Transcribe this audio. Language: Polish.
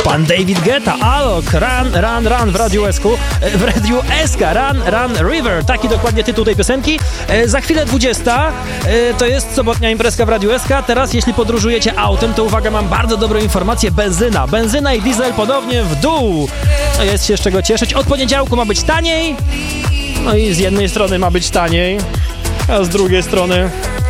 Pan David Guetta, Alok, Run w Radiu SK, Run River, taki dokładnie tytuł tej piosenki. Za chwilę 20, to jest sobotnia imprezka w Radiu SK. Teraz jeśli podróżujecie autem, to uwaga, mam bardzo dobrą informację, benzyna i diesel ponownie w dół. No jest się z czego cieszyć, od poniedziałku ma być taniej, no i z jednej strony ma być taniej, a z drugiej strony